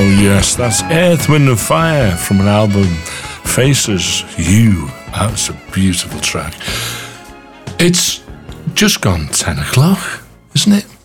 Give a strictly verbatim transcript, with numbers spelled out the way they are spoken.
yes, that's Earth, Wind and Fire from an album, Faces You. That's a beautiful track. It's just gone ten o'clock, isn't it?